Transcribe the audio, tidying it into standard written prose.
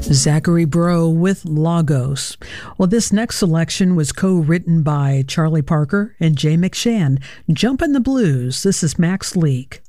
Zachary Breaux with Lagos. Well, this next selection was co-written by Charlie Parker and Jay McShann. Jumpin' the Blues. This is Max Leak.